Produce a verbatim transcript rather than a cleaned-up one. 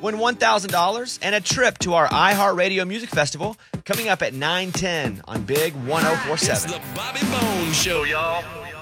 Win one thousand dollars and a trip to our iHeartRadio Music Festival coming up at nine ten on Big ten It's forty-seven. the Bobby Bones Show, y'all.